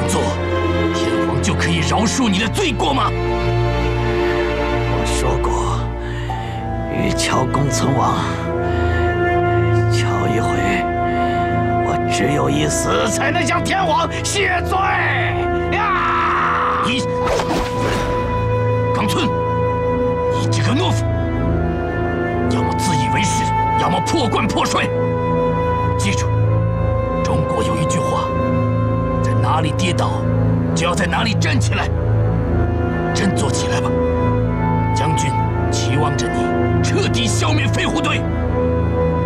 样做，天皇就可以饶恕你的罪过吗？ 我说过，与乔公存亡，乔一回，我只有一死才能向天皇谢罪呀！ 你，冈村，你这个懦夫，要么自以为是，要么破罐破摔。记住，中国有一句话，在哪里跌倒，就要在哪里站起来。振作起来吧，将军期望着你彻底消灭飞虎队。